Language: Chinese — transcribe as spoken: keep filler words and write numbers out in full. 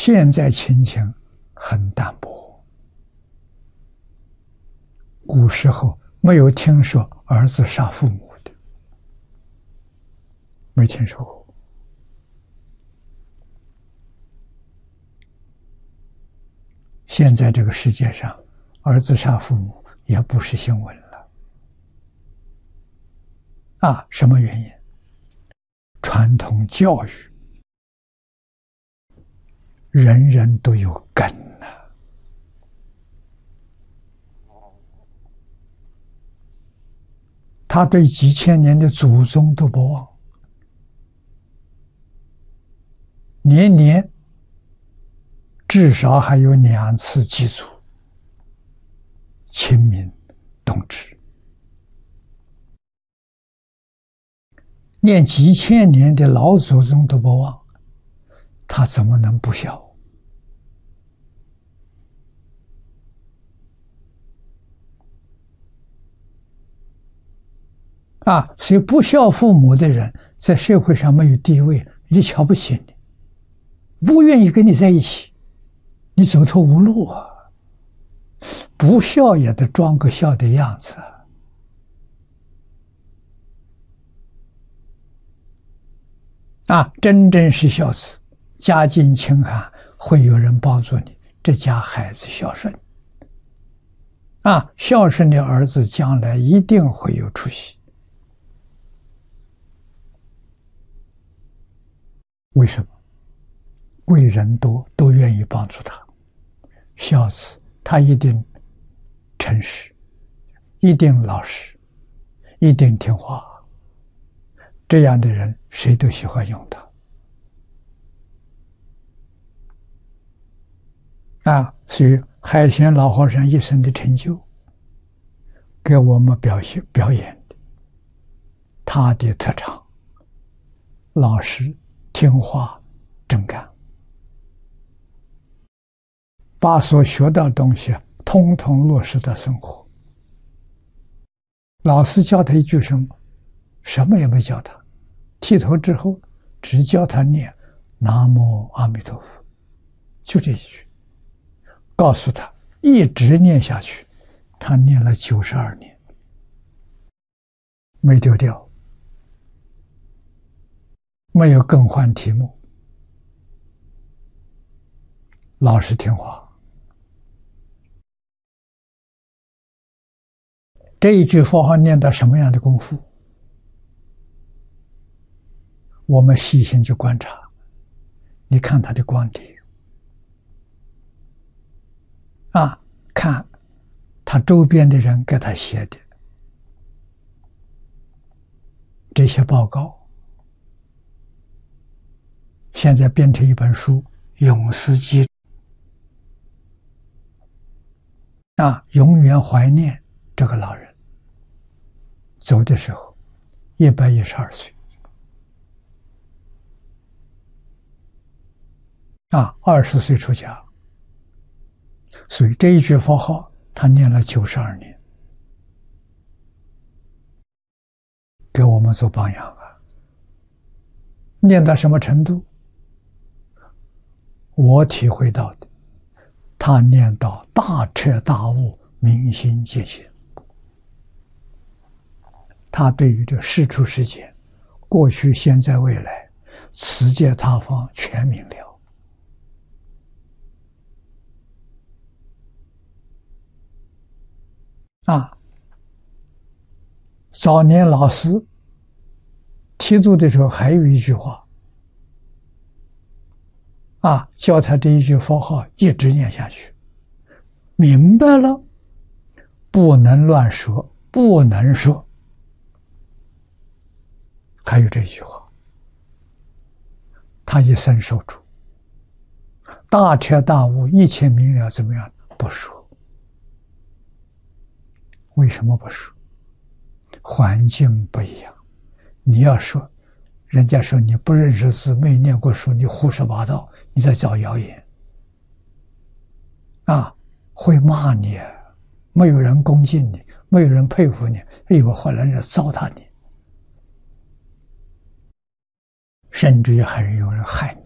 现在亲情很淡薄，古时候没有听说儿子杀父母的，没听说过。现在这个世界上，儿子杀父母也不是新闻了。啊，什么原因？传统教育，人人都有根呐、啊。他对几千年的祖宗都不忘，年年至少还有两次祭祖，清明、冬至，连几千年的老祖宗都不忘，他怎么能不孝？啊，所以不孝父母的人在社会上没有地位，你瞧不起你，不愿意跟你在一起，你走投无路啊！不孝也得装个孝的样子啊！真正是孝子，家境清寒，会有人帮助你，这家孩子孝顺啊！孝顺的儿子将来一定会有出息。为什么？贵人多，都愿意帮助他。孝子他一定诚实，一定老实，一定听话，这样的人谁都喜欢用他啊！所以海贤老和尚一生的成就，给我们表现表演的他的特长：老实、听话、真干。把所学到的东西通通落实到生活。老师教他一句什么？什么也没教他，剃头之后只教他念南无阿弥陀佛，就这一句，告诉他一直念下去，他念了九十二年，没丢掉，没有更换题目，老实听话。这一句佛号念到什么样的功夫？我们细心去观察，你看他的光碟啊，看他周边的人给他写的这些报告，现在变成一本书《永思记》啊，永远怀念这个老人。走的时候一百一十二岁啊，二十岁出家，所以这一句佛号他念了九十二年，给我们做榜样啊。念到什么程度？我体会到的，他念到大彻大悟，明心见性。他对于这世出世间，过去、现在、未来，此界他方全明了。啊，早年老师剃度的时候还有一句话，啊，教他这一句佛号一直念下去，明白了，不能乱说，不能说。还有这一句话，他一生受主，大彻大悟，一切明了，怎么样？不说。为什么不说？环境不一样。你要说，人家说你不认识字，没念过书，你胡说八道，你在造谣言啊，会骂你，没有人恭敬你，没有人佩服你，哎呦，后来人糟蹋你。甚至于还有人害你。